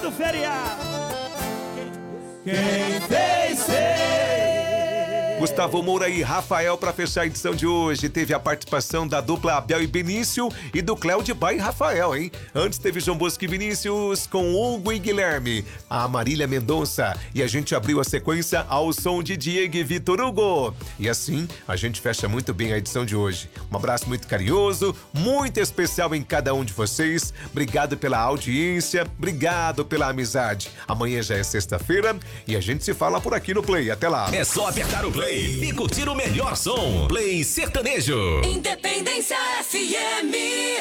do feriado. Quem fez ser? Gustavo Moura e Rafael para fechar a edição de hoje. Teve a participação da dupla Abel e Benício e do Cléudio Bai e Rafael, hein? Antes teve João Bosco e Vinícius com Hugo e Guilherme, a Marília Mendonça, e a gente abriu a sequência ao som de Diego e Vitor Hugo. E assim, a gente fecha muito bem a edição de hoje. Um abraço muito carinhoso, muito especial em cada um de vocês. Obrigado pela audiência, obrigado pela amizade. Amanhã já é sexta-feira e a gente se fala por aqui no Play. Até lá. É só apertar o play e curtir o melhor som. Play Sertanejo. Independência FM.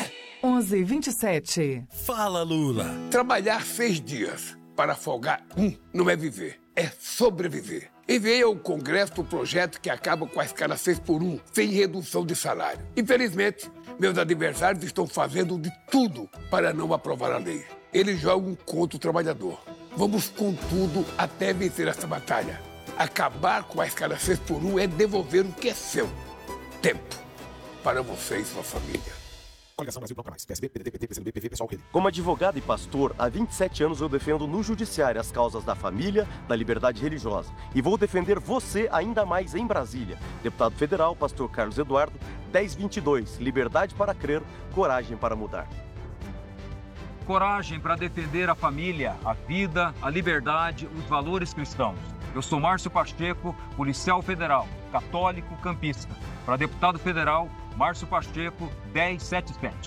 11:27. Fala, Lula. Trabalhar 6 dias para folgar não é viver, é sobreviver. Enviei ao Congresso o projeto que acaba com a escala 6x1, sem redução de salário. Infelizmente, meus adversários estão fazendo de tudo para não aprovar a lei. Eles jogam contra o trabalhador. Vamos com tudo até vencer essa batalha. Acabar com a escala 6x1 é devolver o que é seu. Tempo. Para você e sua família. Coligação Brasil Bloco Mais. PSB, PDT, PT, PCdoB, PV, PSOL, Rede. Como advogado e pastor, há 27 anos eu defendo no judiciário as causas da família, da liberdade religiosa. E vou defender você ainda mais em Brasília. Deputado Federal, pastor Carlos Eduardo, 1022. Liberdade para crer, coragem para mudar. Coragem para defender a família, a vida, a liberdade, os valores cristãos. Eu sou Márcio Pacheco, policial federal, católico, campista. Para deputado federal, Márcio Pacheco, 1077.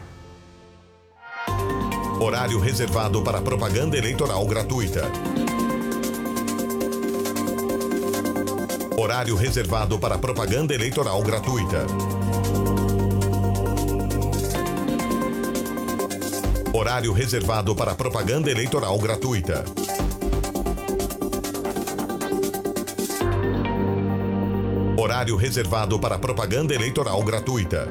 Horário reservado para propaganda eleitoral gratuita. Horário reservado para propaganda eleitoral gratuita. Horário reservado para propaganda eleitoral gratuita. Horário reservado para propaganda eleitoral gratuita.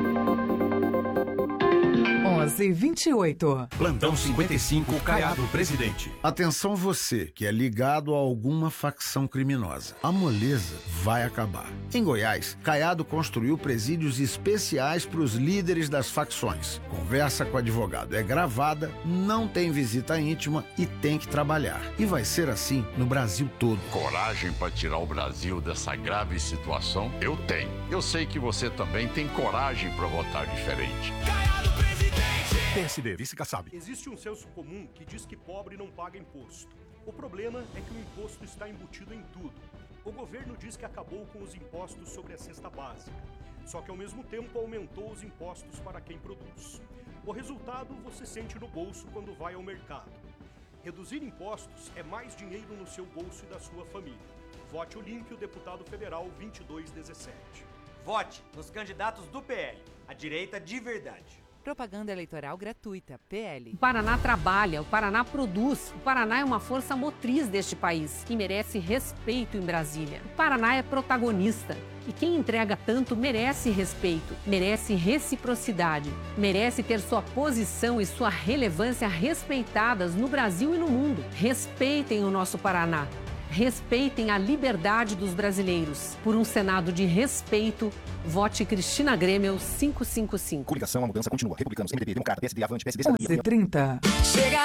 11:28. Plantão 55, Caiado Presidente. Atenção você que é ligado a alguma facção criminosa. A moleza vai acabar. Em Goiás, Caiado construiu presídios especiais para os líderes das facções. Conversa com o advogado é gravada, não tem visita íntima e tem que trabalhar. E vai ser assim no Brasil todo. Coragem para tirar o Brasil dessa grave situação? Eu tenho. Eu sei que você também tem coragem para votar diferente. PSD, vice Kassab. Existe um senso comum que diz que pobre não paga imposto. O problema é que o imposto está embutido em tudo. O governo diz que acabou com os impostos sobre a cesta básica, só que ao mesmo tempo aumentou os impostos para quem produz. O resultado você sente no bolso quando vai ao mercado. Reduzir impostos é mais dinheiro no seu bolso e da sua família. Vote Olímpio, deputado federal 2217. Vote nos candidatos do PL, a direita de verdade. Propaganda eleitoral gratuita, PL. O Paraná trabalha, o Paraná produz. O Paraná é uma força motriz deste país, que merece respeito em Brasília. O Paraná é protagonista. E quem entrega tanto merece respeito, merece reciprocidade, merece ter sua posição e sua relevância respeitadas no Brasil e no mundo. Respeitem o nosso Paraná. Respeitem a liberdade dos brasileiros. Por um Senado de respeito, vote Cristina Grêmio 555. Coligação, a mudança continua. Republicanos, MDB, Democrata, PSD, Avante, PSB, 11:30.